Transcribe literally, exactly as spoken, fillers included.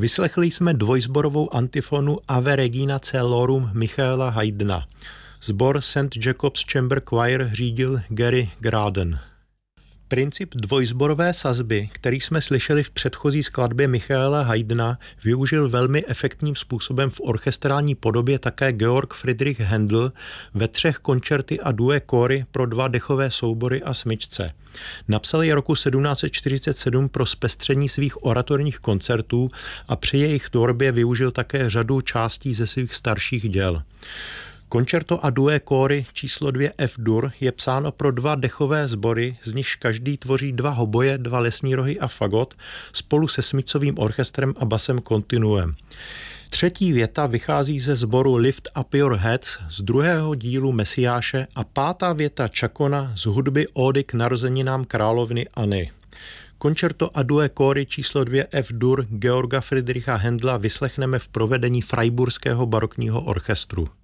Vyslechli jsme dvojsborovou antifonu Ave Regina Coelorum Michaela Haydna. Sbor Saint Jacob's Chamber Choir řídil Gary Graden. Princip dvojsborové sazby, který jsme slyšeli v předchozí skladbě Michaela Haydna, využil velmi efektním způsobem v orchestrální podobě také Georg Friedrich Händel ve třech koncerty a due kóry pro dva dechové soubory a smyčce. Napsal je roku sedmnáct set čtyřicet sedm pro zpestření svých oratorních koncertů a při jejich tvorbě využil také řadu částí ze svých starších děl. Koncerto a due kóry číslo dvě F-dur je psáno pro dva dechové sbory, z nichž každý tvoří dva hoboje, dva lesní rohy a fagot, spolu se smyčcovým orchestrem a basem kontinuem. Třetí věta vychází ze sboru Lift Up Your Heads z druhého dílu Mesiáše a pátá věta Chacona z hudby Ódy k narozeninám královny Anny. Koncerto a due kóry číslo dvě F-dur Georga Friedricha Händla vyslechneme v provedení Freiburského barokního orchestru.